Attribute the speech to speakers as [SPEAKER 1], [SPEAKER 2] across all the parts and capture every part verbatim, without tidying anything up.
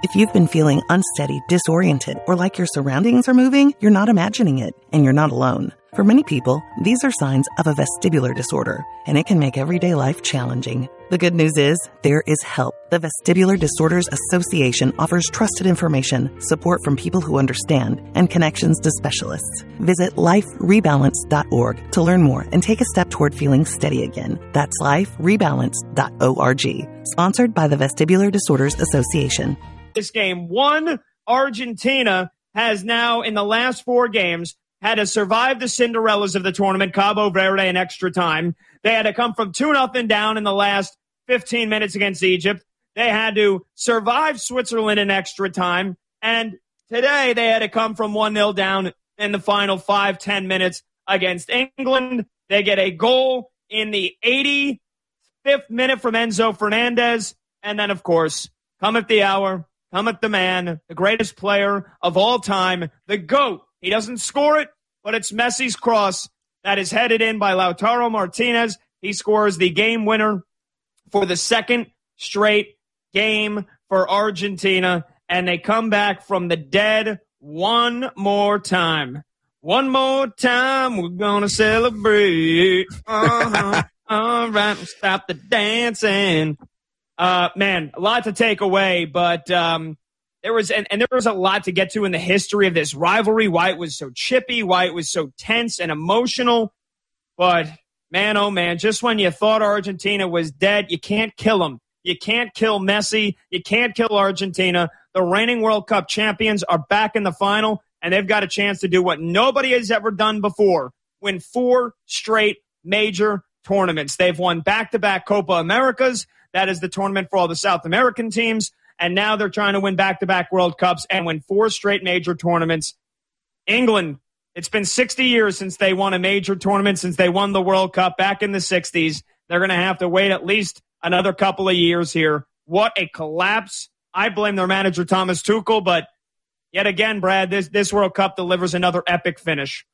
[SPEAKER 1] If you've been feeling unsteady, disoriented, or like your surroundings are moving, you're not imagining it, and you're not alone. For many people, these are signs of a vestibular disorder, and it can make everyday life challenging. The good news is, there is help. The Vestibular Disorders Association offers trusted information, support from people who understand, and connections to specialists. Visit life rebalance dot org to learn more and take a step toward feeling steady again. That's life rebalance dot org. Sponsored by the Vestibular Disorders Association.
[SPEAKER 2] This game, one, Argentina has now, in the last four games, had to survive the Cinderellas of the tournament, Cabo Verde in extra time. They had to come from two nothing down in the last fifteen minutes against Egypt. They had to survive Switzerland in extra time. And today they had to come from one nil down in the final five, ten minutes against England. They get a goal in the eighty-fifth minute from Enzo Fernandez. And then, of course, cometh the hour, cometh the man, the greatest player of all time, the GOAT. He doesn't score it, but it's Messi's cross that is headed in by Lautaro Martinez. He scores the game winner for the second straight game for Argentina, and they come back from the dead one more time. One more time, we're going to celebrate. Uh-huh. All right, stop the dancing. Uh, man, a lot to take away, but um, there was and, and there was a lot to get to in the history of this rivalry, why it was so chippy, why it was so tense and emotional. But, man, oh, man, just when you thought Argentina was dead, you can't kill them. You can't kill Messi. You can't kill Argentina. The reigning World Cup champions are back in the final, and they've got a chance to do what nobody has ever done before, win four straight major tournaments. They've won back-to-back Copa Americas. That is the tournament for all the South American teams. And now they're trying to win back-to-back World Cups and win four straight major tournaments. England, it's been sixty years since they won a major tournament, since they won the World Cup back in the sixties. They're going to have to wait at least another couple of years here. What a collapse. I blame their manager, Thomas Tuchel, but yet again, Brad, this, this World Cup delivers another epic finish.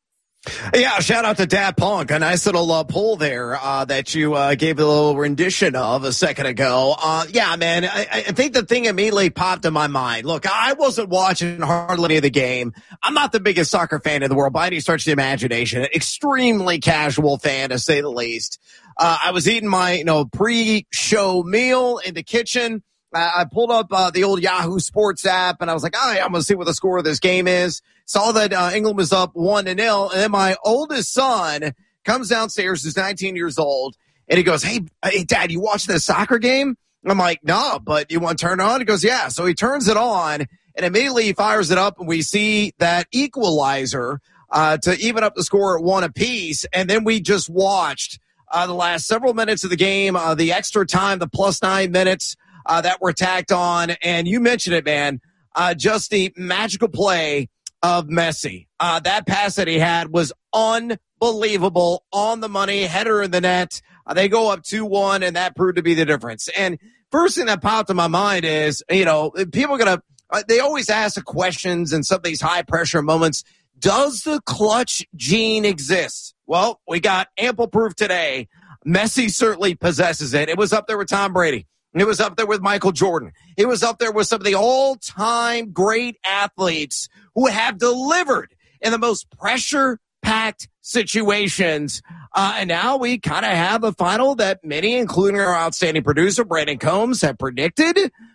[SPEAKER 3] Yeah, shout out to Dad Punk. A nice little uh, poll there uh, that you uh, gave a little rendition of a second ago. Uh, yeah, man, I, I think the thing immediately popped in my mind. Look, I wasn't watching hardly any of the game. I'm not the biggest soccer fan in the world by any stretch of the imagination. Extremely casual fan, to say the least. Uh, I was eating my, you know, pre-show meal in the kitchen. I pulled up uh, the old Yahoo Sports app, and I was like, oh, yeah, I'm going to see what the score of this game is. Saw that uh, England was up one to nil, and then my oldest son comes downstairs, who's nineteen years old, and he goes, hey, hey, Dad, you watch this soccer game? I'm like, no, but you want to turn it on? He goes, yeah. So he turns it on, and immediately he fires it up, and we see that equalizer uh, to even up the score at one apiece, and then we just watched uh, the last several minutes of the game, uh, the extra time, the plus nine minutes, Uh, that were tacked on, and you mentioned it, man, uh, just the magical play of Messi. Uh, that pass that he had was unbelievable, on the money, header in the net. Uh, they go up two one, and that proved to be the difference. And first thing that popped in my mind is, you know, people are going to, uh, they always ask the questions in some of these high-pressure moments, does the clutch gene exist? Well, we got ample proof today. Messi certainly possesses it. It was up there with Tom Brady. It was up there with Michael Jordan. It was up there with some of the all-time great athletes who have delivered in the most pressure-packed situations. Uh, and now we kind of have a final that many, including our outstanding producer, Brandon Combs, have predicted.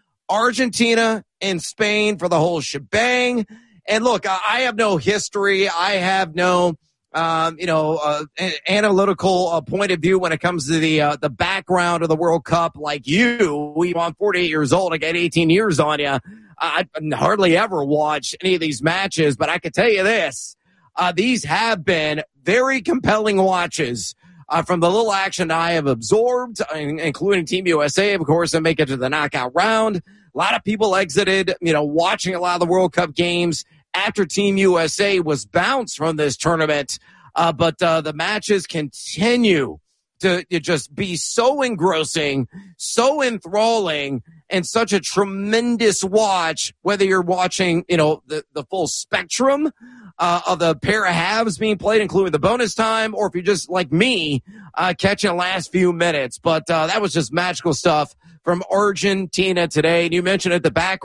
[SPEAKER 3] Argentina and Spain for the whole shebang. And look, I have no history. I have no... Um, you know, uh, analytical uh, point of view when it comes to the uh, the background of the World Cup, like you. I'm forty-eight years old. I got eighteen years on you. I hardly ever watch any of these matches, but I can tell you this: uh, these have been very compelling watches. Uh, from the little action I have absorbed, including Team U S A, of course, and make it to the knockout round. A lot of people exited, you know, watching a lot of the World Cup games after Team U S A was bounced from this tournament. Uh, but uh, the matches continue to, to just be so engrossing, so enthralling, and such a tremendous watch, whether you're watching, you know, the, the full spectrum uh, of the pair of halves being played, including the bonus time, or if you're just like me, uh, catching the last few minutes. But uh, that was just magical stuff from Argentina today. And you mentioned at the back